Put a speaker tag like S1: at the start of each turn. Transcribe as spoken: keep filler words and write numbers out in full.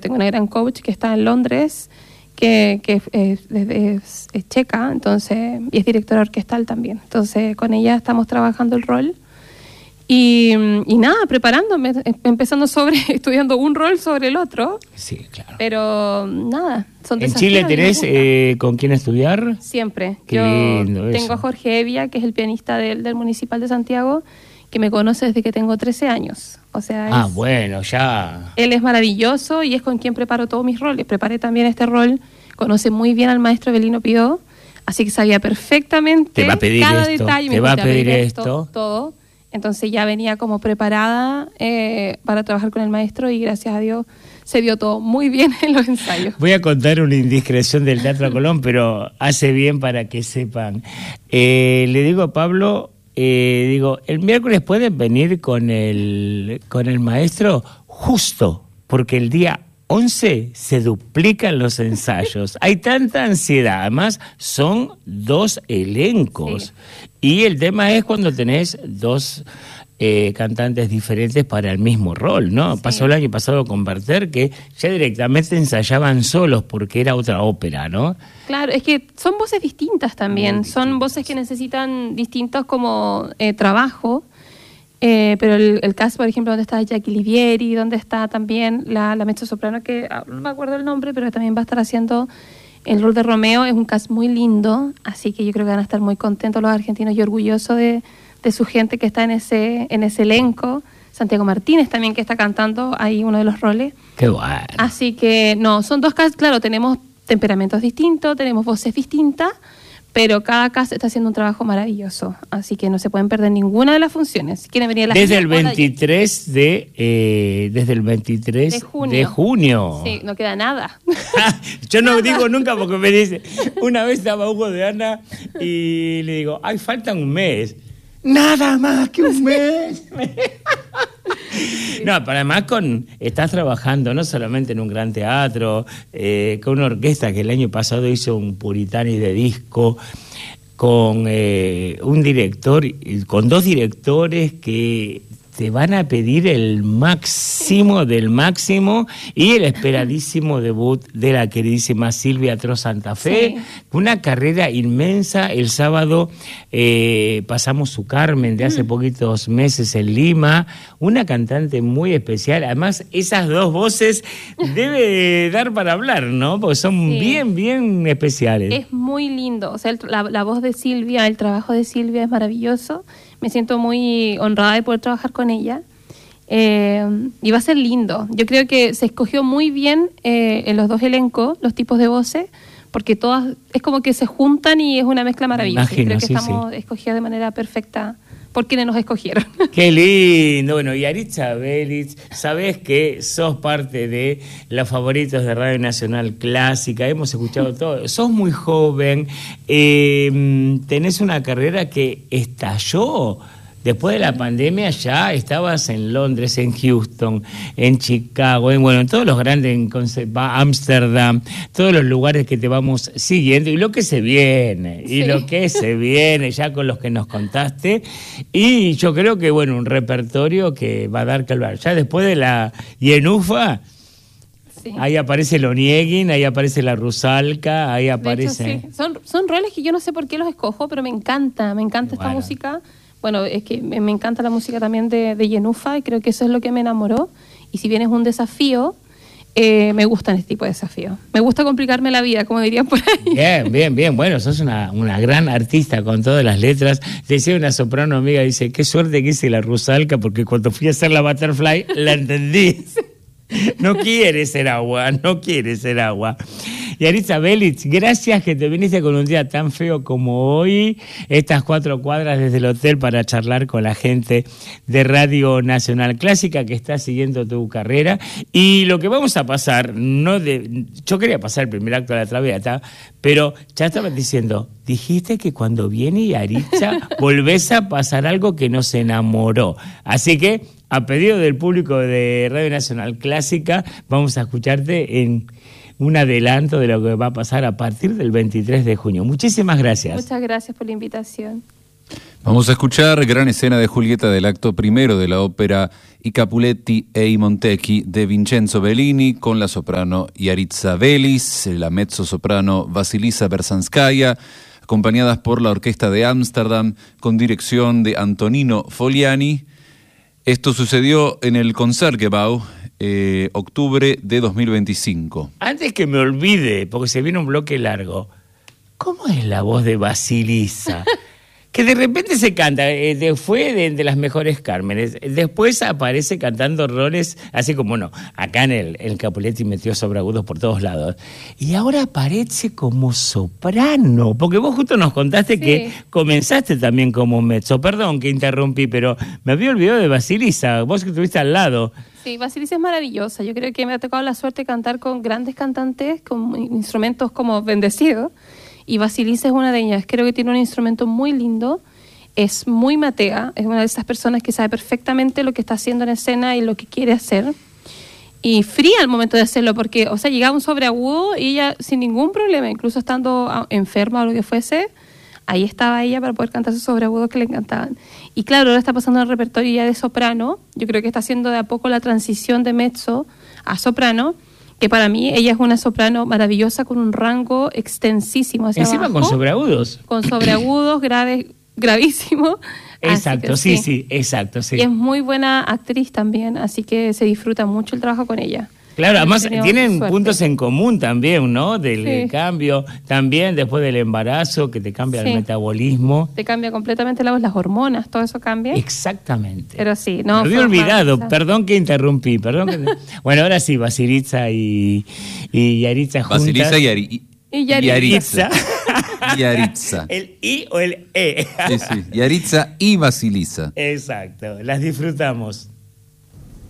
S1: tengo una gran coach que está en Londres, que, que es, es, es, es checa, entonces, y es directora orquestal también. Entonces, con ella estamos trabajando el rol. Y, y nada, preparándome, empezando sobre, estudiando un rol sobre el otro.
S2: Sí, claro.
S1: Pero nada, son
S2: ¿En
S1: desafíos.
S2: Chile tenés eh, con quién estudiar?
S1: Siempre.
S2: Qué
S1: Yo
S2: lindo
S1: tengo
S2: eso.
S1: a Jorge Evia, que es el pianista del, del Municipal de Santiago, que me conoce desde que tengo trece años. O sea,
S2: Ah,
S1: es,
S2: bueno, ya.
S1: él es maravilloso y es con quien preparo todos mis roles. Preparé también este rol, conoce muy bien al maestro Belino Pidó, así que sabía perfectamente
S2: Te va a pedir
S1: cada
S2: esto,
S1: detalle.
S2: te
S1: me
S2: va a
S1: dijo,
S2: pedir
S1: esto,
S2: esto.
S1: todo. Entonces ya venía como preparada eh, para trabajar con el maestro y gracias a Dios se dio todo muy bien en los ensayos.
S2: Voy a contar una indiscreción del Teatro Colón, pero hace bien para que sepan. Eh, le digo a Pablo, eh, digo, el miércoles pueden venir con el, con el maestro justo, porque el día once se duplican los ensayos. Hay tanta ansiedad. Además, son dos elencos. Sí. Y el tema es cuando tenés dos eh, cantantes diferentes para el mismo rol, ¿no? Sí. Pasó el año pasado con Werther, que ya directamente ensayaban solos porque era otra ópera, ¿no?
S1: Claro, es que son voces distintas también. Muy son distintas. Voces que necesitan distintos como eh, trabajo. Eh, pero el, el caso, por ejemplo, donde está Jackie Livieri, donde está también la, la mezzosoprano, que ah, no me acuerdo el nombre, pero también va a estar haciendo el rol de Romeo, es un cast muy lindo, así que yo creo que van a estar muy contentos los argentinos y orgullosos de, de su gente que está en ese, en ese elenco. Santiago Martínez también, que está cantando ahí uno de los roles.
S2: ¡Qué bueno!
S1: Así que, no, son dos casts, claro, tenemos temperamentos distintos, tenemos voces distintas, pero cada cast está haciendo un trabajo maravilloso, así que no se pueden perder ninguna de las funciones. Si quieren venir a la
S2: desde el veintitrés de eh, desde el veintitrés de junio. de junio.
S1: Sí, no queda nada.
S2: Yo no digo nunca porque me dice, una vez estaba Hugo de Ana y le digo, ay, falta un mes. Nada más que un mes. No, pero además con, estás trabajando no solamente en un gran teatro, eh, con una orquesta que el año pasado hizo un Puritani de disco, con eh, un director, con dos directores que te van a pedir el máximo del máximo y el esperadísimo debut de la queridísima Silvia Tro Santa Fe. Sí. Una carrera inmensa. El sábado eh, pasamos su Carmen de hace mm. poquitos meses en Lima. Una cantante muy especial. Además, esas dos voces debe dar para hablar, ¿no? Porque son sí. bien, bien especiales.
S1: Es muy lindo. O sea, el, la, la voz de Silvia, el trabajo de Silvia es maravilloso. Me siento muy honrada de poder trabajar con ella. Eh, y va a ser lindo. Yo creo que se escogió muy bien eh, en los dos elencos los tipos de voces, porque todas es como que se juntan y es una mezcla maravillosa.
S2: Imagino,
S1: creo que
S2: sí,
S1: estamos
S2: sí.
S1: escogidos de manera perfecta por quienes nos escogieron.
S2: ¡Qué lindo! Bueno, y Aritza Belitz, sabés que sos parte de los favoritos de Radio Nacional Clásica, hemos escuchado todo, sos muy joven, eh, tenés una carrera que estalló. Después de la pandemia ya estabas en Londres, en Houston, en Chicago, en, bueno, en todos los grandes, en Ámsterdam, todos los lugares que te vamos siguiendo y lo que se viene, y sí. lo que se viene ya con los que nos contaste. Y yo creo que, bueno, un repertorio que va a dar que hablar. Ya después de la Yenufa, sí. ahí aparece el Onegin, ahí aparece la Rusalka, ahí aparece...
S1: De hecho, sí. son, son roles que yo no sé por qué los escojo, pero me encanta, me encanta bueno. esta música. Bueno, es que me encanta la música también de, de Yenufa y creo que eso es lo que me enamoró. Y si bien es un desafío, eh, me gustan este tipo de desafíos. Me gusta complicarme la vida, como dirían por ahí.
S2: Bien, bien, bien. Bueno, sos una, una gran artista con todas las letras. Decía una soprano amiga, dice, qué suerte que hice la Rusalka, porque cuando fui a hacer la Butterfly, la entendí. No quiere ser agua, no quiere ser agua. Y Aritza Belitz, gracias que te viniste con un día tan feo como hoy, estas cuatro cuadras desde el hotel para charlar con la gente de Radio Nacional Clásica que está siguiendo tu carrera. Y lo que vamos a pasar, no de, yo quería pasar el primer acto de la Traviata, pero ya estabas diciendo, dijiste que cuando viene Aritza volvés a pasar algo que nos enamoró. Así que, a pedido del público de Radio Nacional Clásica, vamos a escucharte en un adelanto de lo que va a pasar a partir del veintitrés de junio. Muchísimas gracias.
S1: Muchas gracias por la invitación.
S3: Vamos a escuchar gran escena de Julieta del acto primero de la ópera I Capuletti e i Montecchi de Vincenzo Bellini con la soprano Yaritza Velis, la mezzosoprano Vasilisa Berzanskaya, acompañadas por la Orquesta de Ámsterdam con dirección de Antonino Foliani. Esto sucedió en el Concertgebouw, eh, octubre de dos mil veinticinco.
S2: Antes que me olvide, porque se viene un bloque largo, ¿cómo es la voz de Vasilisa? Que de repente se canta, eh, de, fue de, de las mejores Cármenes, después aparece cantando roles, así como, bueno, acá en el, el Capuletti metió sobreagudos por todos lados, y ahora aparece como soprano, porque vos justo nos contaste sí. que comenzaste también como mezzo, perdón que interrumpí, pero me había olvidado de Vasilisa, vos que estuviste al lado.
S1: Sí, Vasilisa es maravillosa, yo creo que me ha tocado la suerte de cantar con grandes cantantes, con instrumentos como bendecidos, y Vasilisa es una de ellas. Creo que tiene un instrumento muy lindo, es muy matea, es una de esas personas que sabe perfectamente lo que está haciendo en escena y lo que quiere hacer. Y fría al momento de hacerlo, porque, o sea, llegaba un sobreagudo y ella sin ningún problema, incluso estando enferma o lo que fuese, ahí estaba ella para poder cantar esos sobreagudos que le encantaban. Y claro, ahora está pasando el repertorio ya de soprano. Yo creo que está haciendo de a poco la transición de mezzo a soprano, que para mí ella es una soprano maravillosa con un rango extensísimo hacia
S2: Encima
S1: abajo,
S2: con sobreagudos.
S1: Con sobreagudos graves, gravísimos.
S2: Exacto, sí, sí, sí, exacto, sí.
S1: Y es muy buena actriz también, así que se disfruta mucho el trabajo con ella.
S2: Claro, además tienen
S1: suerte.
S2: puntos en común también, ¿no? Del
S1: Sí.
S2: cambio, también después del embarazo, que te cambia
S1: Sí.
S2: el metabolismo.
S1: Te cambia completamente la voz, las hormonas, todo eso cambia.
S2: Exactamente.
S1: Pero sí, no.
S2: Me había
S1: fue
S2: olvidado,
S1: una-
S2: perdón que interrumpí, perdón que... Bueno, ahora sí, Vasilisa y, y Yaritza juntas.
S3: Vasilisa y, Ari-
S1: Y Yaritza.
S3: Yaritza.
S2: El I o el E.
S3: Sí, sí. Yaritza y Vasilisa.
S2: Exacto, las disfrutamos.